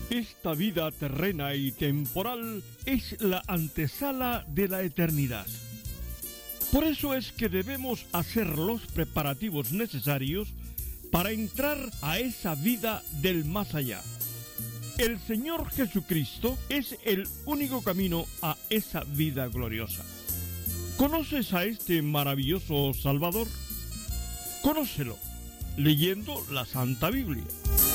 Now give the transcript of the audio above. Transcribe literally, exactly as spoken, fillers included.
Esta vida terrena y temporal es la antesala de la eternidad. Por eso es que debemos hacer los preparativos necesarios para entrar a esa vida del más allá. El Señor Jesucristo es el único camino a esa vida gloriosa. ¿Conoces a este maravilloso Salvador? Conócelo leyendo la Santa Biblia.